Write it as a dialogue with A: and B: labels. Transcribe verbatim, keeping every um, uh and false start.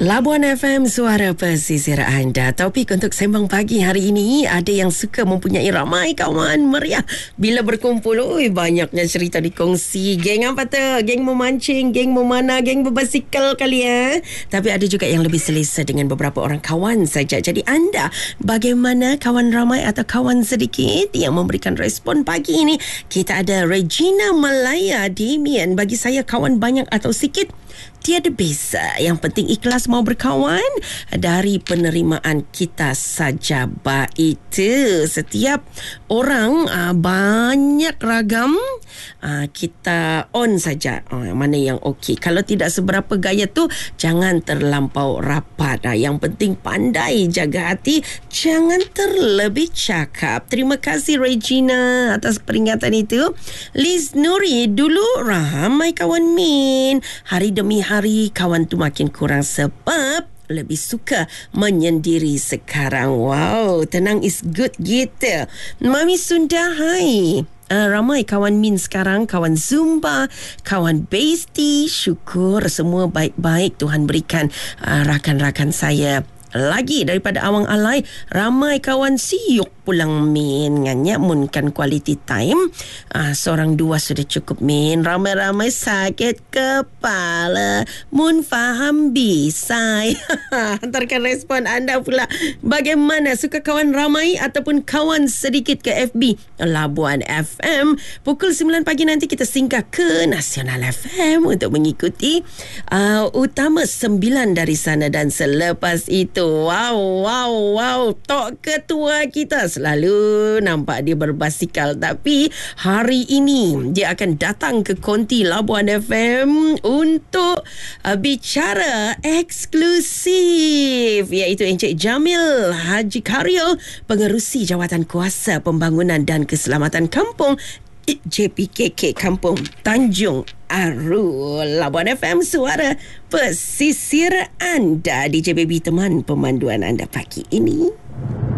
A: Labuan F M, suara pesisir anda. Topik untuk sembang pagi hari ini, ada yang suka mempunyai ramai kawan meriah bila berkumpul. Ui, banyaknya cerita dikongsi. Geng apa tu? Geng memancing, geng memanah, geng berbasikal kali ya. Tapi ada juga yang lebih selesa dengan beberapa orang kawan saja. Jadi anda, bagaimana, kawan ramai atau kawan sedikit yang memberikan respon pagi ini? Kita ada Regina Malaya, Damian. Bagi saya, kawan banyak atau sikit tiada beza. Yang penting ikhlas mau berkawan. Dari penerimaan kita saja baik tu. Setiap orang uh, banyak ragam. Uh, kita on saja uh, mana yang okey. Kalau tidak seberapa gaya tu, jangan terlampau rapat. Uh, yang penting pandai jaga hati. Jangan terlebih cakap. Terima kasih Regina atas peringatan itu. Liz Nuri, dulu ramai kawan Min. Hari demi hari kawan tu makin kurang sebab lebih suka menyendiri sekarang. Wow, tenang is good gitu. Mami Sunda, hai. Uh, ramai kawan Min sekarang, kawan Zumba, kawan Besti. Syukur semua baik-baik Tuhan berikan uh, rakan-rakan saya. Lagi daripada awang alai, ramai kawan siuk pulang Min. Nganya mun kan quality time. Ah, seorang dua sudah cukup Min. Ramai-ramai sakit kepala. Mun faham bisa. Hantarkan respon anda pula. Bagaimana, suka kawan ramai ataupun kawan sedikit ke F B Labuan F M? Pukul sembilan pagi nanti kita singgah ke Nasional F M untuk mengikuti uh, utama sembilan dari sana. Dan selepas itu, wow, wow, wow, Tok Ketua kita selalu nampak dia berbasikal. Tapi hari ini dia akan datang ke konti Labuan F M untuk uh, bicara eksklusif, iaitu Encik Jamil Haji Karyo, Pengerusi Jawatan Kuasa Pembangunan dan Keselamatan Kampung J P K K Kampung Tanjung Aru. Labuan F M, suara pesisir anda. D J Baby, teman pemanduan anda pagi ini.